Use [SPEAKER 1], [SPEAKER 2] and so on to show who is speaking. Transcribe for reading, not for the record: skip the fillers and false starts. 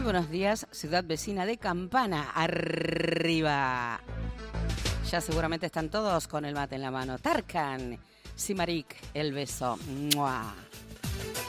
[SPEAKER 1] buenos días, ciudad vecina de Campana, arriba. Ya seguramente están todos con el mate en la mano. Tarkan, Simarik, el beso. ¡Mua!